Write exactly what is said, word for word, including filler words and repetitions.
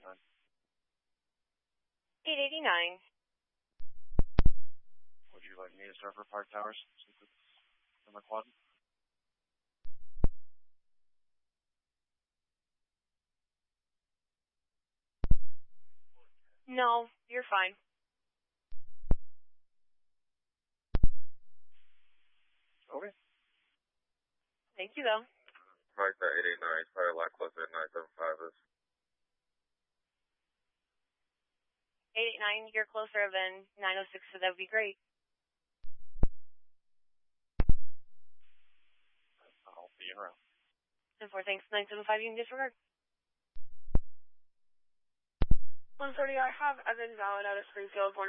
eight eighty-nine. Would you like me to start for Park Towers since it's in the quad? No, you're fine. Okay. Thank you, though. Park that eight eighty-nine, it's probably a lot closer than nine seven five is. eight eighty-nine, you're closer than nine oh six, so that would be great. I'll be in route. ten four, thanks. nine seven five, you can disregard. one thirty, I have Evan Valid out of Springfield.